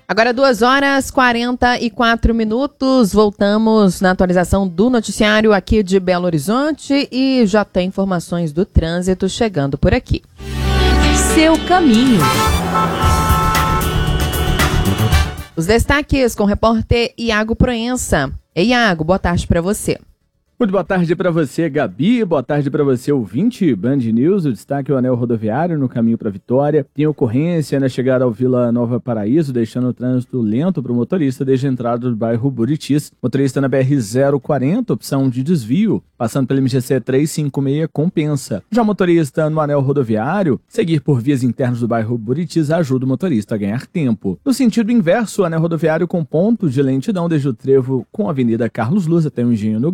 Agora 2h44. Voltamos na atualização do noticiário aqui de Belo Horizonte e já tem informações do trânsito chegando por aqui. Seu caminho. Os destaques com o repórter Iago Proença. Ei, Iago, boa tarde para você. Muito boa tarde para você, Gabi. Boa tarde para você, ouvinte Band News. O destaque é o anel rodoviário no caminho para Vitória. Tem ocorrência na chegada ao Vila Nova Paraíso, deixando o trânsito lento para o motorista desde a entrada do bairro Buritis. Motorista na BR-040, opção de desvio, passando pelo MGC 356, compensa. Já o motorista no anel rodoviário, seguir por vias internas do bairro Buritis ajuda o motorista a ganhar tempo. No sentido inverso, o anel rodoviário com ponto de lentidão desde o trevo com a Avenida Carlos Luz até o Engenho no